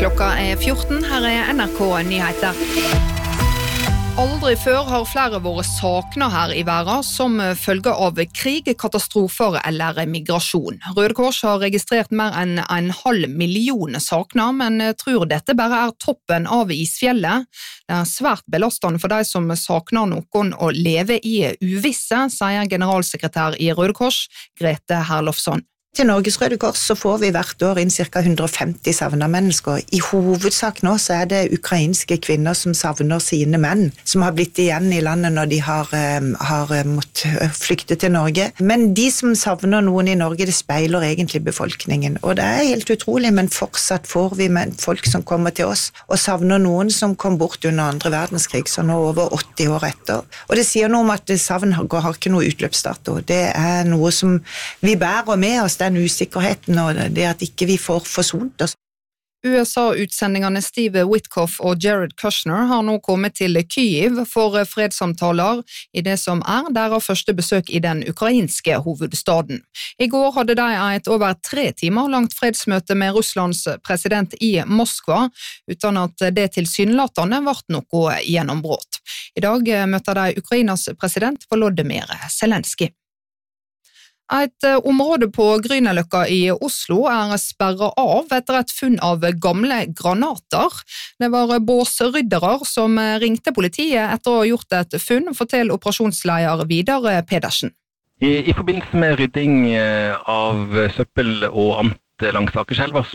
Klokka 14, her NRK Nyheter. Aldri før har flere vært savnet her i verden som følge av krig, katastrofer eller migrasjon. Røde Kors har registrert mer enn 1,5 million savnet, men tror dette bare er toppen av isfjellet. Det er svært belastende for de som savner noen å leve i uvisse, sier generalsekretær i Røde Kors, Grete Herlofsson. Til Norges Røde Kors så får vi hvert år inn ca. 150 savnede mennesker. I hovedsak nå så er det ukrainske kvinner som savner sine menn, som har blitt igjen i landet når de har måttet flykte til Norge. Men de som savner noen i Norge, det speiler egentlig befolkningen. Og det er helt utrolig, men fortsatt får vi folk som kommer til oss og savner noen som kom bort under 2. verdenskrig, så nå over 80 år etter. Og det sier noe om at savn har ikke noe utløpsdato. Det er noe som vi bærer med oss, den usikkerheten og det at ikke vi får forsont oss. USA-utsendingene Steve Witkoff og Jared Kushner har nå kommet til Kyiv for fredssamtaler i det som er deres første besøk i den ukrainske hovedstaden. I går hadde de et over 3 timer langt fredsmøte med Russlands president i Moskva, uten at det tilsynelatende ble noe gjennombrudd. I dag møter de Ukrainas president Volodymyr Zelenskyj. Et område på Grünerløkka i Oslo er sperret av etter et funn av gamle granater. Det var båsryddere som ringte politiet etter å ha gjort et funn, forteller operasjonsleder Vidar Pedersen. I forbindelse med rydding av søppel og annet langs Akerselva